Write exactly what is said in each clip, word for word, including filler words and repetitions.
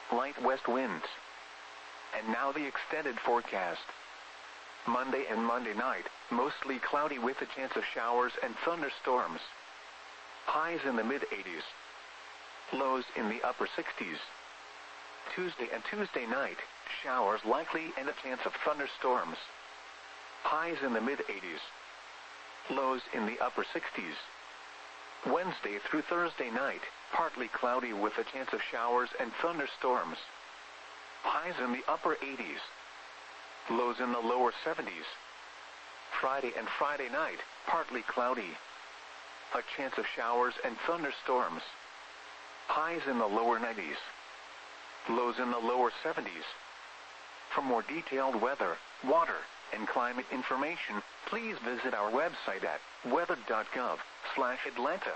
light west winds. And now the extended forecast. Monday and Monday night, mostly cloudy with a chance of showers and thunderstorms. Highs in the mid eighties. Lows in the upper sixties. Tuesday and Tuesday night, showers likely and a chance of thunderstorms. Highs in the mid eighties. Lows in the upper sixties. Wednesday through Thursday night, partly cloudy with a chance of showers and thunderstorms. Highs in the upper eighties. Lows in the lower seventies. Friday and Friday night, partly cloudy. A chance of showers and thunderstorms. Highs in the lower nineties. Lows in the lower seventies. For more detailed weather, water, and climate information, please visit our website at weather dot gov slash Atlanta.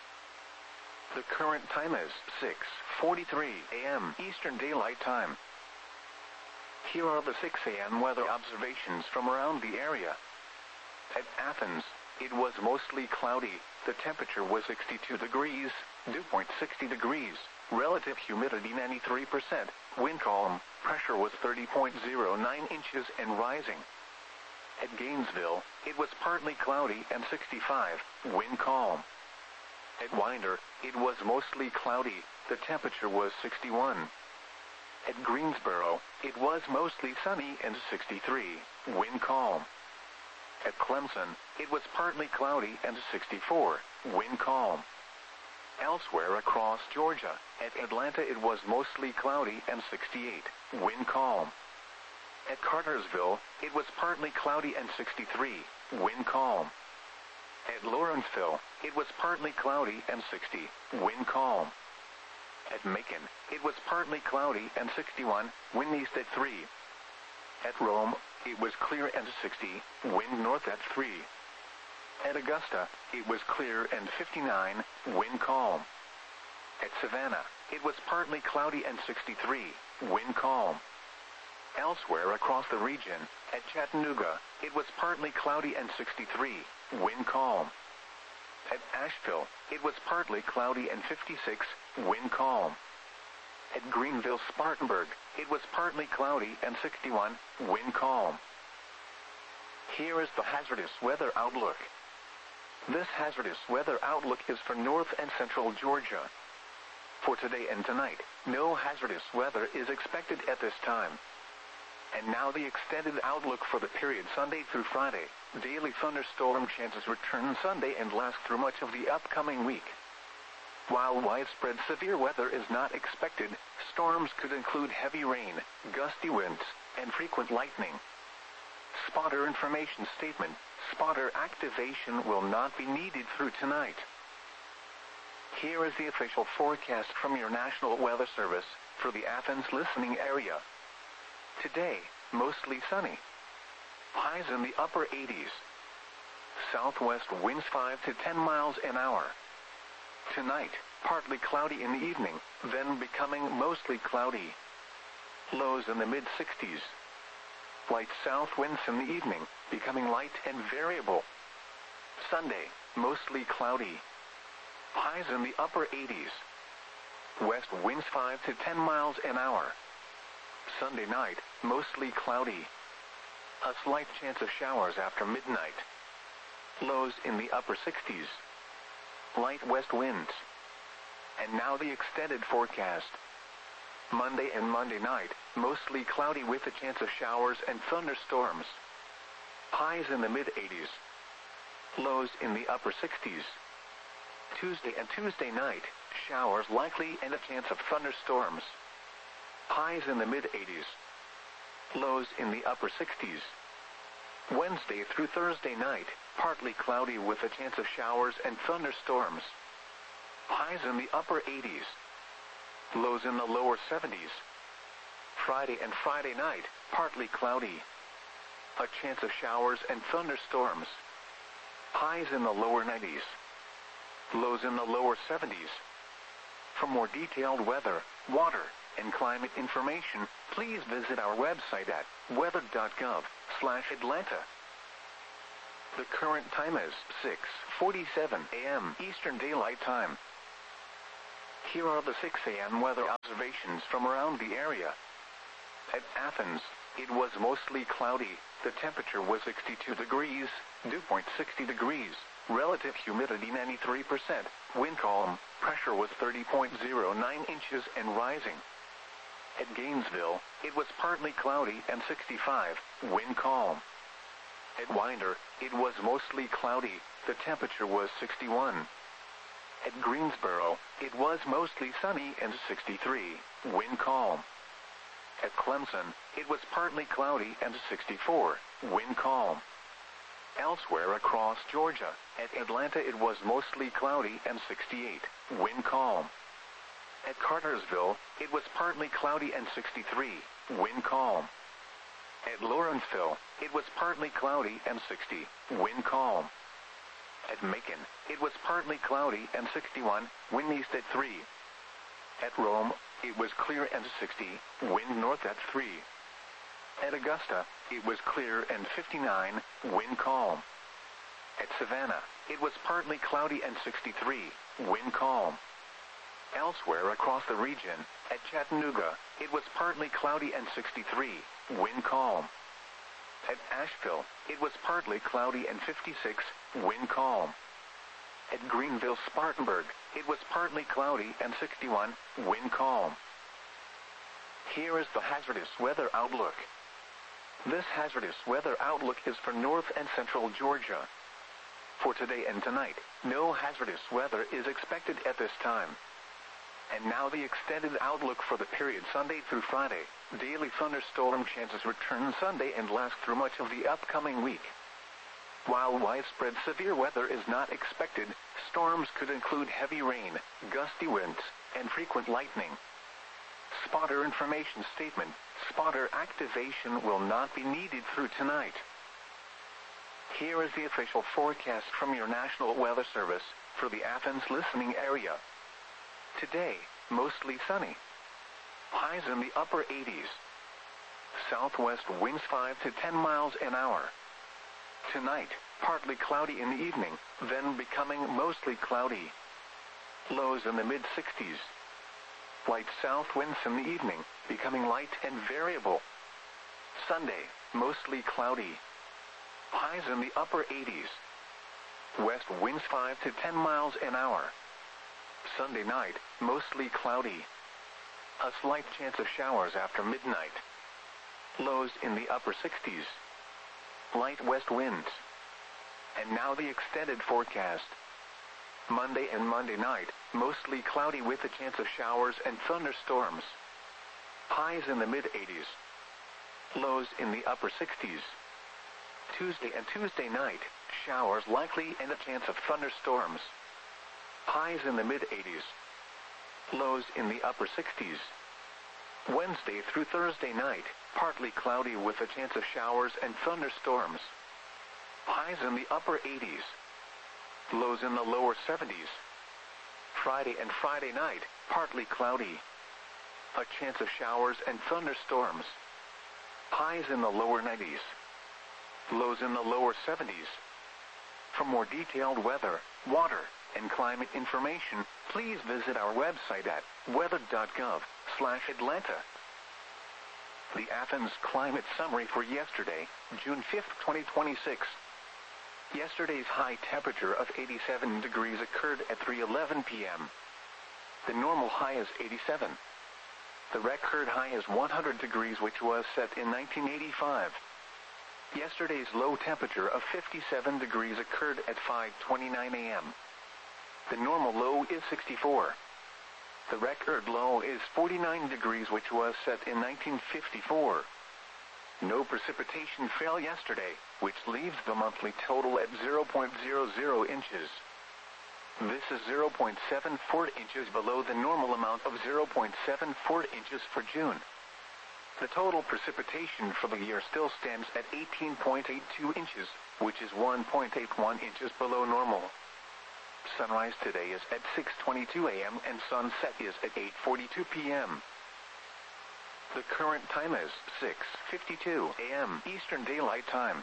The current time is six forty-three a m Eastern Daylight Time. Here are the six a m weather observations from around the area. At Athens, it was mostly cloudy. The temperature was sixty-two degrees, dew point sixty degrees, relative humidity ninety-three percent, wind calm, pressure was thirty point zero nine inches and rising. At Gainesville, it was partly cloudy and sixty-five, wind calm. At Winder, it was mostly cloudy. The temperature was sixty-one. At Greensboro, it was mostly sunny and sixty-three, wind calm. At Clemson, it was partly cloudy and sixty-four, wind calm. Elsewhere across Georgia, at Atlanta it was mostly cloudy and sixty-eight, wind calm. At Cartersville, it was partly cloudy and sixty-three, wind calm. At Lawrenceville, it was partly cloudy and sixty, wind calm. At Macon, it was partly cloudy and sixty-one, wind east at three. At Rome, it was clear and sixty, wind north at three. At Augusta, it was clear and fifty-nine, wind calm. At Savannah, it was partly cloudy and sixty-three, wind calm. Elsewhere across the region, at Chattanooga, it was partly cloudy and sixty-three, wind calm. At Asheville, it was partly cloudy and fifty-six, wind calm. At Greenville-Spartanburg, it was partly cloudy and sixty-one, wind calm. Here is the hazardous weather outlook. This hazardous weather outlook is for north and central Georgia. For today and tonight, no hazardous weather is expected at this time. And now the extended outlook for the period Sunday through Friday. Daily thunderstorm chances return Sunday and last through much of the upcoming week. While widespread severe weather is not expected, storms could include heavy rain, gusty winds, and frequent lightning. Spotter information statement: spotter activation will not be needed through tonight. Here is the official forecast from your National Weather Service for the Athens listening area. Today, mostly sunny. Highs in the upper eighties. Southwest winds five to ten miles an hour. Tonight, partly cloudy in the evening, then becoming mostly cloudy. Lows in the mid sixties. Light south winds in the evening, becoming light and variable. Sunday, mostly cloudy. Highs in the upper eighties. West winds five to ten miles an hour. Sunday night, mostly cloudy. A slight chance of showers after midnight. Lows in the upper sixties. Light west winds. And now the extended forecast. Monday and Monday night, mostly cloudy with a chance of showers and thunderstorms. Highs in the mid eighties. Lows in the upper sixties. Tuesday and Tuesday night, showers likely and a chance of thunderstorms. Highs in the mid eighties. Lows in the upper sixties. Wednesday through Thursday night, partly cloudy with a chance of showers and thunderstorms. Highs in the upper eighties. Lows in the lower seventies. Friday and Friday night, partly cloudy. A chance of showers and thunderstorms. Highs in the lower nineties. Lows in the lower seventies. For more detailed weather, water, and climate information, please visit our website at weather dot gov slash Atlanta. The current time is six forty-seven a m Eastern Daylight Time. Here are the six A M weather observations from around the area. At Athens, it was mostly cloudy. The temperature was sixty-two degrees, dew point sixty degrees, relative humidity ninety-three percent, wind calm, pressure was thirty point zero nine inches and rising. At Gainesville, it was partly cloudy and sixty-five, wind calm. At Winder, it was mostly cloudy. The temperature was sixty-one. At Greensboro, it was mostly sunny and sixty-three, wind calm. At Clemson, it was partly cloudy and sixty-four, wind calm. Elsewhere across Georgia, at Atlanta it was mostly cloudy and sixty-eight, wind calm. At Cartersville, it was partly cloudy and sixty-three, wind calm. At Lawrenceville, it was partly cloudy and sixty, wind calm. At Macon, it was partly cloudy and sixty-one, wind east at three. At Rome, it was clear and sixty, wind north at three. At Augusta, it was clear and fifty-nine, wind calm. At Savannah, it was partly cloudy and sixty-three, wind calm. Elsewhere across the region, at Chattanooga, it was partly cloudy and sixty-three, wind calm. At Asheville, it was partly cloudy and fifty-six, wind calm. At Greenville-Spartanburg, it was partly cloudy and sixty-one, wind calm. Here is the hazardous weather outlook. This hazardous weather outlook is for north and central Georgia. For today and tonight, no hazardous weather is expected at this time. And now the extended outlook for the period Sunday through Friday. Daily thunderstorm chances return Sunday and last through much of the upcoming week. While widespread severe weather is not expected, storms could include heavy rain, gusty winds, and frequent lightning. Spotter information statement: spotter activation will not be needed through tonight. Here is the official forecast from your National Weather Service for the Athens listening area. Today, mostly sunny. Highs in the upper eighties. Southwest winds five to ten miles an hour. Tonight, partly cloudy in the evening, then becoming mostly cloudy. Lows in the mid sixties. Light south winds in the evening, becoming light and variable. Sunday, mostly cloudy. Highs in the upper eighties. West winds five to ten miles an hour. Sunday night, mostly cloudy. A slight chance of showers after midnight. Lows in the upper sixties. Light west winds. And now the extended forecast. Monday and Monday night, mostly cloudy with a chance of showers and thunderstorms. Highs in the mid eighties. Lows in the upper sixties. Tuesday and Tuesday night, showers likely and a chance of thunderstorms. Highs in the mid eighties. Lows in the upper sixties. Wednesday through Thursday night, partly cloudy with a chance of showers and thunderstorms. Highs in the upper eighties. Lows in the lower seventies. Friday and Friday night, partly cloudy. A chance of showers and thunderstorms. Highs in the lower nineties. Lows in the lower seventies. For more detailed weather, water, and climate information, please visit our website at weather dot gov slash Atlanta. The Athens Climate Summary for yesterday, June fifth, twenty twenty-six. Yesterday's high temperature of eighty-seven degrees occurred at three eleven p m The normal high is eighty-seven. The record high is one hundred degrees, which was set in nineteen eighty-five. Yesterday's low temperature of fifty-seven degrees occurred at five twenty-nine a m The normal low is sixty-four. The record low is forty-nine degrees, which was set in nineteen fifty-four. No precipitation fell yesterday, which leaves the monthly total at zero point zero zero inches. This is zero point seven four inches below the normal amount of zero point seven four inches for June. The total precipitation for the year still stands at eighteen point eight two inches, which is one point eight one inches below normal. Sunrise today is at six twenty-two a m and sunset is at eight forty-two p m The current time is six fifty-two a m Eastern Daylight Time.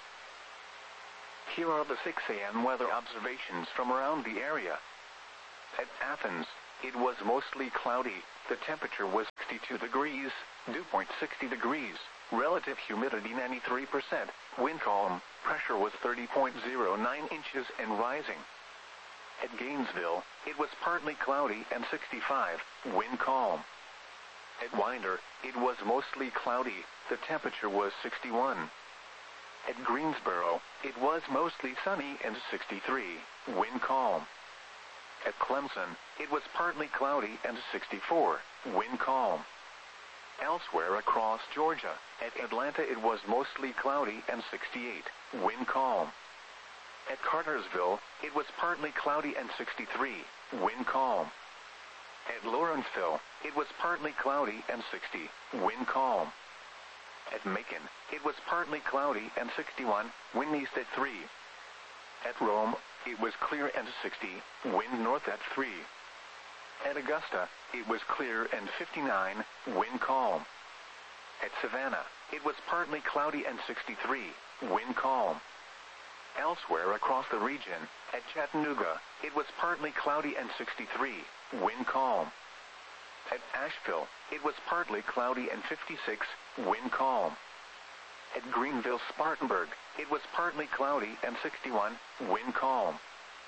Here are the six a m weather observations from around the area. At Athens, it was mostly cloudy. The temperature was sixty-two degrees, dew point sixty degrees, relative humidity ninety-three percent, wind calm, pressure was thirty point zero nine inches and rising. At Gainesville, it was partly cloudy and sixty-five, wind calm. At Winder, it was mostly cloudy, the temperature was sixty-one. At Greensboro, it was mostly sunny and sixty-three, wind calm. At Clemson, it was partly cloudy and sixty-four, wind calm. Elsewhere across Georgia, at Atlanta it was mostly cloudy and sixty-eight, wind calm. At Cartersville, it was partly cloudy and sixty-three, wind calm. At Lawrenceville, it was partly cloudy and sixty, wind calm. At Macon, it was partly cloudy and sixty-one, wind east at three. At Rome, it was clear and sixty, wind north at three. At Augusta, it was clear and fifty-nine, wind calm. At Savannah, it was partly cloudy and sixty-three, wind calm. Elsewhere across the region, at Chattanooga, it was partly cloudy and sixty-three, wind calm. At Asheville, it was partly cloudy and fifty-six, wind calm. At Greenville-Spartanburg, it was partly cloudy and sixty-one, wind calm.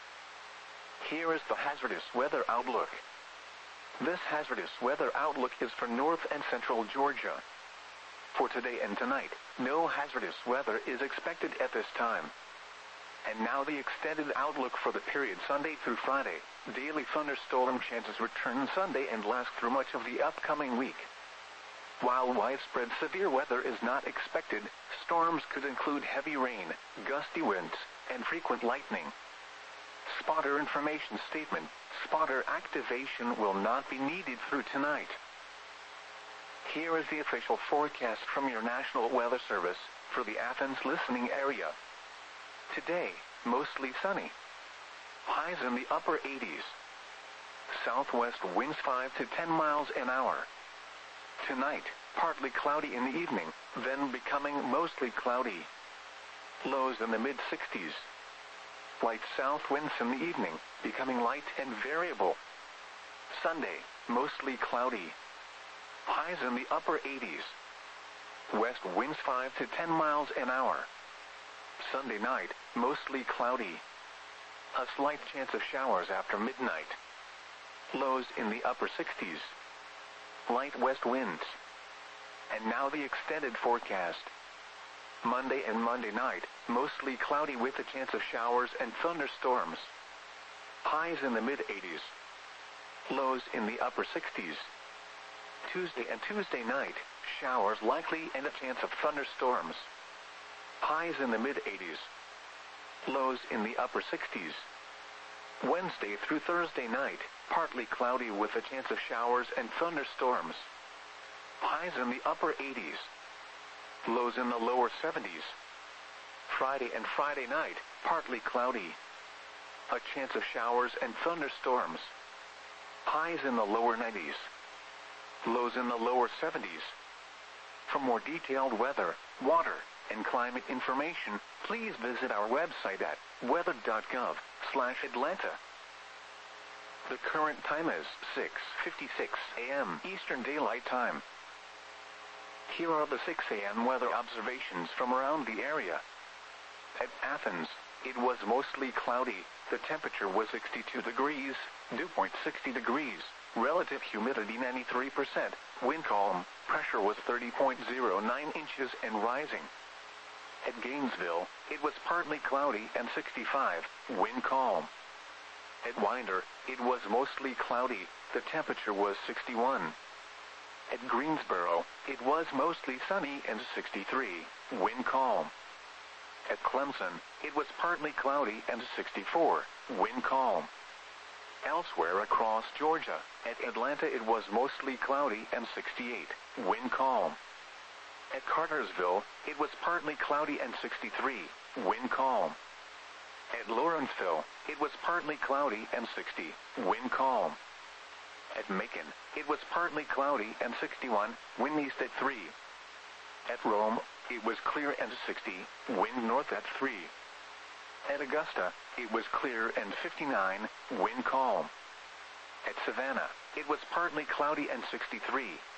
Here is the hazardous weather outlook. This hazardous weather outlook is for north and central Georgia. For today and tonight, no hazardous weather is expected at this time. And now the extended outlook for the period Sunday through Friday. Daily thunderstorm chances return Sunday and last through much of the upcoming week. While widespread severe weather is not expected, storms could include heavy rain, gusty winds, and frequent lightning. Spotter information statement: spotter activation will not be needed through tonight. Here is the official forecast from your National Weather Service for the Athens listening area. Today, mostly sunny. Highs in the upper eighties. Southwest winds five to ten miles an hour. Tonight, partly cloudy in the evening, then becoming mostly cloudy. Lows in the mid sixties. Light south winds in the evening, becoming light and variable. Sunday, mostly cloudy. Highs in the upper eighties. West winds five to ten miles an hour. Sunday night, mostly cloudy. A slight chance of showers after midnight. Lows in the upper sixties. Light west winds. And now the extended forecast. Monday and Monday night, mostly cloudy with a chance of showers and thunderstorms. Highs in the mid eighties. Lows in the upper sixties. Tuesday and Tuesday night, showers likely and a chance of thunderstorms. Highs in the mid eighties. Lows in the upper sixties. Wednesday through Thursday night, partly cloudy with a chance of showers and thunderstorms. Highs in the upper eighties. Lows in the lower seventies. Friday and Friday night, partly cloudy. A chance of showers and thunderstorms. Highs in the lower nineties. Lows in the lower seventies. For more detailed weather, water, and climate information, please visit our website at weather dot gov slash Atlanta. The current time is six fifty-six a m Eastern Daylight Time. Here are the six a m weather observations from around the area. At Athens, it was mostly cloudy. The temperature was sixty-two degrees, dew point sixty degrees, relative humidity ninety-three percent, wind calm, pressure was thirty point zero nine inches and rising. At Gainesville, it was partly cloudy and sixty-five, wind calm. At Winder, it was mostly cloudy. The temperature was sixty-one. At Greensboro, it was mostly sunny and sixty-three, wind calm. At Clemson, it was partly cloudy and sixty-four, wind calm. Elsewhere across Georgia, at Atlanta it was mostly cloudy and sixty-eight, wind calm. At Cartersville, it was partly cloudy and sixty-three, wind calm. At Lawrenceville, it was partly cloudy and sixty, wind calm. At Macon, it was partly cloudy and sixty-one, wind east at three. At Rome, it was clear and sixty, wind north at three. At Augusta, it was clear and fifty-nine, wind calm. At Savannah, it was partly cloudy and sixty-three.